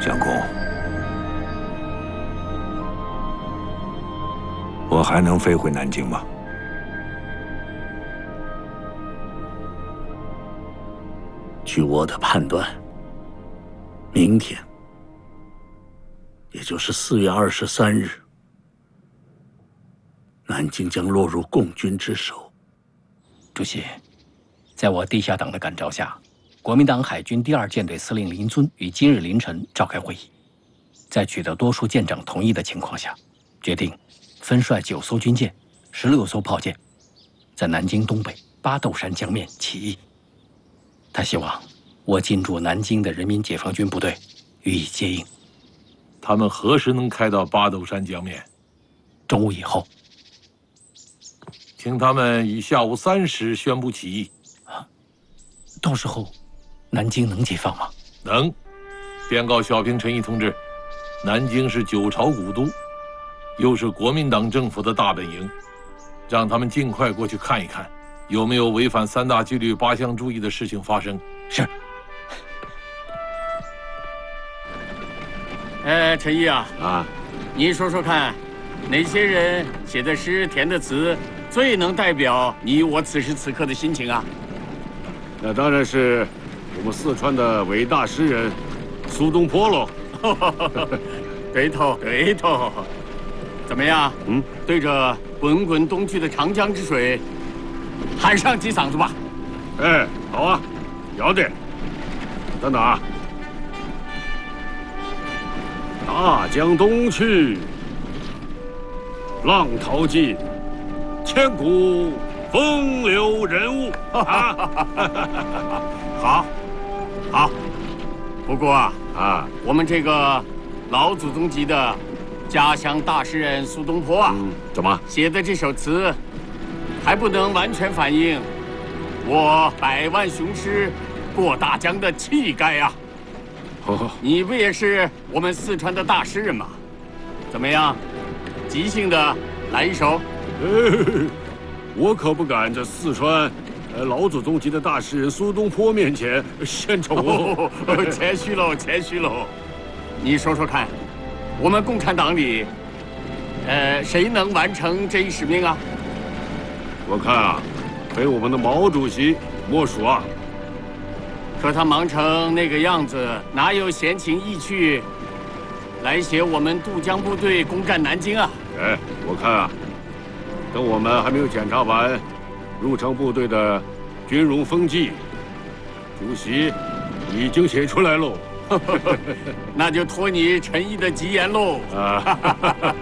相公，我还能飞回南京吗？ 据我的判断，明天，也就是4月23日，南京将落入共军之手。 主席，在我地下党的感召下，国民党海军第2舰队司令林遵于今日凌晨召开会议，在取得多数舰长同意的情况下，决定分率9艘军舰、16艘炮舰，在南京东北八斗山江面起义。他希望我进驻南京的人民解放军部队予以接应。 他们何时能开到八斗山江面？ 中午以后。 请他们以下午3时宣布起义。 到时候，南京能解放吗？ 能。便告小平、陈毅同志，南京是9朝古都，又是国民党政府的大本营，让他们尽快过去看一看，有没有违反3大纪律8项注意的事情发生。 是。 陈毅啊，你说说看，哪些人写的诗、填的词最能代表你我此时此刻的心情啊？ 那当然是我们四川的伟大诗人苏东坡喽。 对头，对头。怎么样？对着滚滚东去的长江之水，喊上几嗓子吧。 哎，好啊，要得。等等啊。大江东去，浪淘尽，千古风流人物。 好，好。不过我们这个老祖宗级的家乡大诗人苏东坡啊， 怎么写的这首词，还不能完全反映我百万雄师过大江的气概呀。你不也是我们四川的大诗人吗？怎么样，即兴的来一首？ 我可不敢在四川老祖宗级的大诗人苏东坡面前献丑哦。 谦虚喽，谦虚喽。你说说看，我们共产党里，谁能完成这一使命啊？ 我看啊，非我们的毛主席莫属啊。 可他忙成那个样子，哪有闲情逸趣来写我们渡江部队攻占南京啊？ 哎，我看啊，等我们还没有检查完入城部队的军容风纪，主席已经写出来喽。 那就托你陈毅的吉言喽。